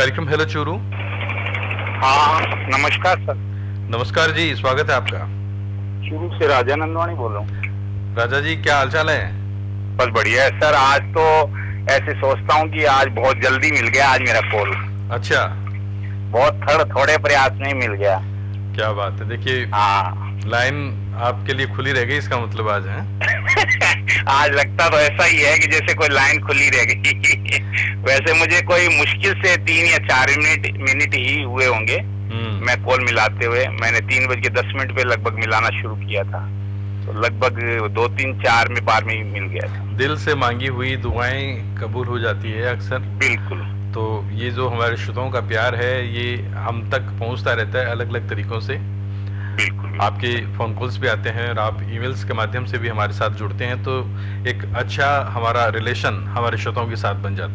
कार्यक्रम हेलो चूरू। हाँ, नमस्कार सर। नमस्कार जी, स्वागत है आपका। शुरू से राजा नंदवानी बोल रहा हूँ। राजा जी, क्या हालचाल है? बस बढ़िया है सर। आज तो ऐसे सोचता हूँ कि आज बहुत जल्दी मिल गया आज मेरा कॉल। अच्छा, बहुत थोड़े प्रयास में ही मिल गया। क्या बात है। देखिए, हाँ। लाइन आपके लिए खुली रह गई, इसका मतलब आज है। आज लगता तो ऐसा ही है कि जैसे कोई लाइन खुली रह गई। वैसे मुझे कोई मुश्किल से 3 या 4 मिनट ही हुए होंगे मैं कॉल मिलाते हुए। मैंने 3:10 पे लगभग मिलाना शुरू किया था, तो लगभग 2, 3, 4 में बार में ही मिल गया था। दिल से मांगी हुई दुआएं कबूल हो जाती है अक्सर। बिल्कुल। तो ये जो हमारे श्रोताओं का प्यार है, ये हम तक पहुंचता रहता है अलग अलग तरीकों से। बिल्कुल। आपके फ़ोन कॉल्स भी आते हैं और आप ईमेल्स के माध्यम से भी हमारे साथ जुड़ते हैं, तो एक अच्छा हमारा रिलेशन हमारे श्रोताओं के साथ बन जाता है।